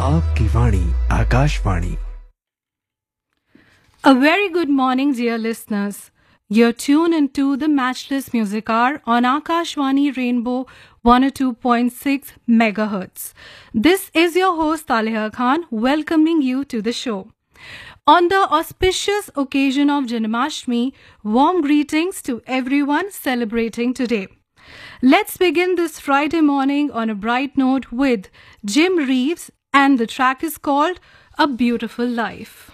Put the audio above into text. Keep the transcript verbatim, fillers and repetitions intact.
आपकी वाणी Akashvani. A very good morning, dear listeners. You're tuned into the Matchless Music Hour on Akashvani Rainbow one oh two point six megahertz. This is your host Taliha Khan welcoming you to the show. On the auspicious occasion of Janmashtami, warm greetings to everyone celebrating today. Let's begin this Friday morning on a bright note with Jim Reeves, and the track is called A Beautiful Life.